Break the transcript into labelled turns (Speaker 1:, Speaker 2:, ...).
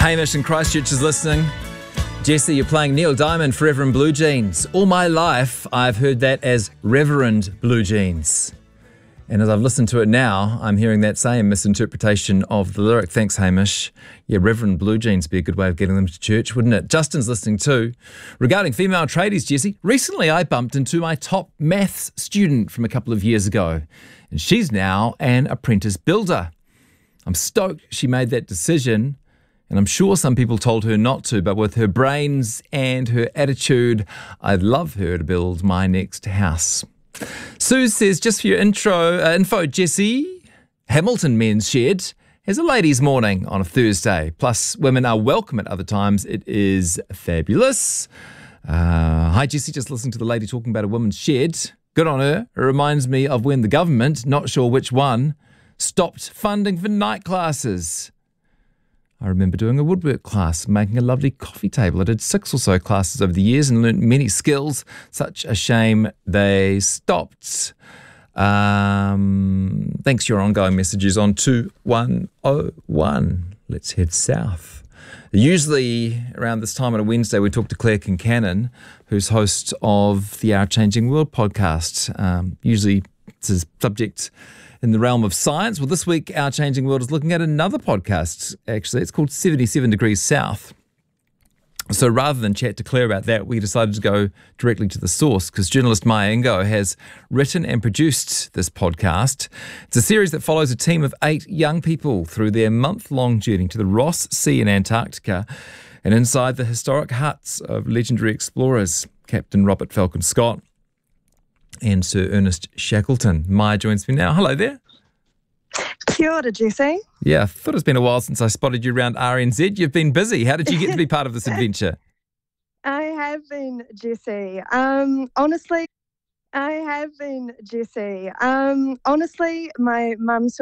Speaker 1: Hamish in Christchurch is listening. Jesse, you're playing Neil Diamond, Forever in Blue Jeans. All my life, I've heard that as Reverend Blue Jeans. And as I've listened to it now, I'm hearing that same misinterpretation of the lyric. Thanks, Hamish. Yeah, Reverend Blue Jeans would be a good way of getting them to church, wouldn't it? Justin's listening too. Regarding female tradies, Jesse, recently I bumped into my top maths student from a couple of years ago. And she's now an apprentice builder. I'm stoked she made that decision. And I'm sure some people told her not to, but with her brains and her attitude, I'd love her to build my next house. Sue says, just for your info, Jesse, Hamilton Men's Shed has a ladies' morning on a Thursday. Plus, women are welcome at other times. It is fabulous. Hi, Jesse, just listening to the lady talking about a woman's shed. Good on her. It reminds me of when the government, not sure which one, stopped funding for night classes. I remember doing a woodwork class, making a lovely coffee table. I did 6 or so classes over the years and learnt many skills. Such a shame they stopped. Thanks for your ongoing messages on 2101. Let's head south. Usually around this time on a Wednesday, we talk to Claire Kincannon, who's host of the Our Changing World podcast. Usually it's a subject in the realm of science. Well, this week, Our Changing World is looking at another podcast, actually. It's called 77 Degrees South. So rather than chat to Claire about that, we decided to go directly to the source because journalist Maya Ingo has written and produced this podcast. It's a series that follows a team of 8 young people through their month-long journey to the Ross Sea in Antarctica and inside the historic huts of legendary explorers, Captain Robert Falcon Scott and Sir Ernest Shackleton. Maya joins me now. Hello there.
Speaker 2: Kia ora, Jesse.
Speaker 1: Yeah, I thought it's been a while since I spotted you around RNZ. You've been busy. How did you get to be part of this adventure?
Speaker 2: I have been, Jesse. Honestly, my mum